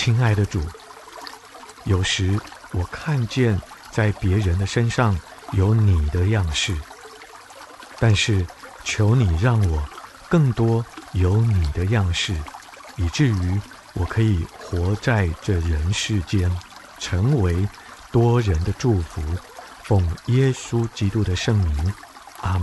亲爱的主，有时我看见在别人的身上有你的样式，但是求你让我更多有你的样式，以至于我可以活在这人世间，成为多人的祝福。奉耶稣基督的圣名